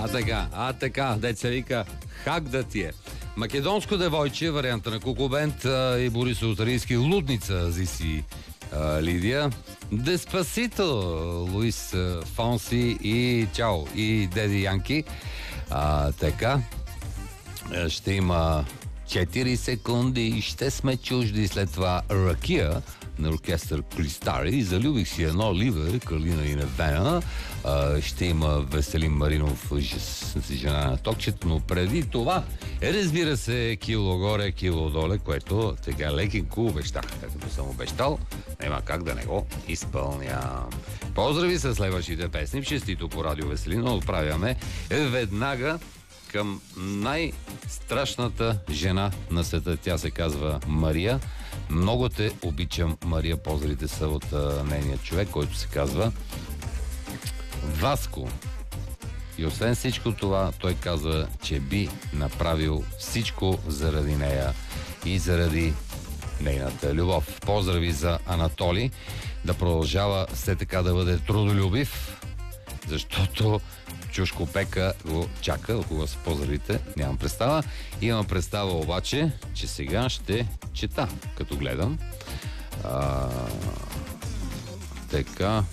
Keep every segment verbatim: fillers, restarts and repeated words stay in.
А така, а така, деца вика, хак да ти е. Македонско девойче, варианта на Кукубент и Борис Лотарийски, Лудница, Зиси а, Лидия, Деспасито, Луис Фонси и Чао, и Деди Янки. А, така, ще има четири секунди и ще сме чужди. След това Ракия на оркестър Кристари. Залюбих си едно ливер, Калина и Невена. Ще има Веселин Маринов, с жена на токчет, но преди това е, разбира се, кило горе, кило доле, което тега лекенко обещах. Както съм обещал, няма как да не го изпълня. Поздрави с следващите песни. Честито по радио Веселина отправяме веднага към най-страшната жена на света. Тя се казва Мария. Много те обичам, Мария. Поздравите са от а, нейния човек, който се казва Васко. И освен всичко това, той казва, че би направил всичко заради нея и заради нейната любов. Поздрави за Анатолий. Да продължава все така да бъде трудолюбив, защото Чушко Пека го чака. Кога се поздравите, нямам представа. Имам представа обаче, че сега ще чета, като гледам. А, така.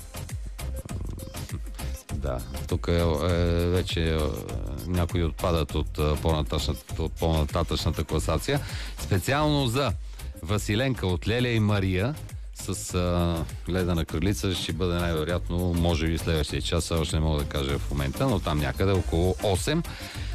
Да, тук е, е, вече е, някои отпадат от по-нататъчната, от по-нататъчната класация. Специално за Василенка от Леля и Мария с а, гледана кралица ще бъде най-вероятно, може би следващия час, още не мога да кажа в момента, но там някъде около осем.